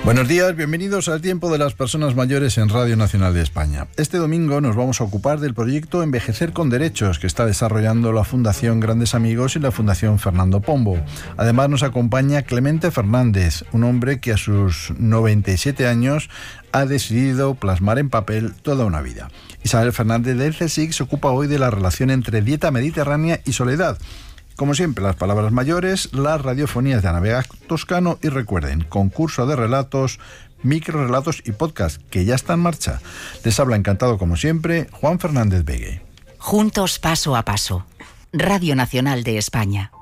Buenos días, bienvenidos al Tiempo de las Personas Mayores en Radio Nacional de España. Este domingo nos vamos a ocupar del proyecto Envejecer con Derechos que está desarrollando la Fundación Grandes Amigos y la Fundación Fernando Pombo. Además nos acompaña Clemente Fernández, un hombre que a sus 97 años ha decidido plasmar en papel toda una vida. Isabel Fernández del CSIC se ocupa hoy de la relación entre dieta mediterránea y soledad. Como siempre, las palabras mayores, las radiofonías de Ana Vega Toscano y recuerden, concurso de relatos, microrelatos y podcast, que ya está en marcha. Les habla encantado como siempre, Juan Fernández Begue. Juntos paso a paso. Radio Nacional de España.